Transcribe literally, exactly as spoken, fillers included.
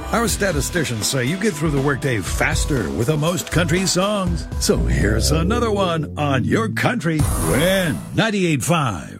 Our statisticians say you get through the workday faster with the most country songs. So here's another one on your country. Win ninety-eight point five.